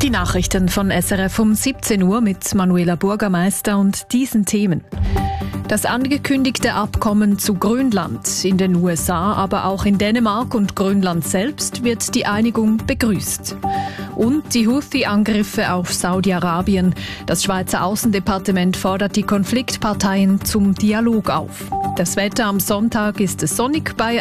Die Nachrichten von SRF um 17 Uhr mit Manuela Bürgermeister und diesen Themen. Das angekündigte Abkommen zu Grönland in den USA, aber auch in Dänemark und Grönland selbst wird die Einigung begrüßt. Und die Houthi-Angriffe auf Saudi-Arabien. Das Schweizer Außendepartement fordert die Konfliktparteien zum Dialog auf. Das Wetter am Sonntag ist sonnig bei